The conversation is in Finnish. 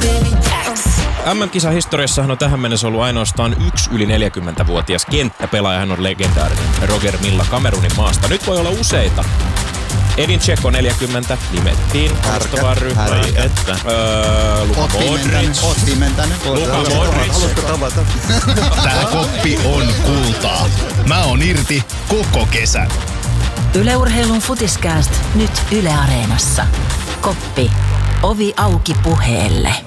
MM-kisahistoriassahan on tähän mennessä ollut ainoastaan yksi yli 40-vuotias kenttäpelaaja. Hän on legendaarinen Roger Milla Kamerunin maasta. Nyt voi olla useita. Edin Dzeko 40 nimettiin vastaavaan ryhmään. Luka Modric. Luka Modric. Haluatko tavata? Tää koppi on kultaa. Mä oon irti koko kesän. Yle Urheilun Futiskääst nyt Yle Areenassa. Koppi. Ovi auki puheelle.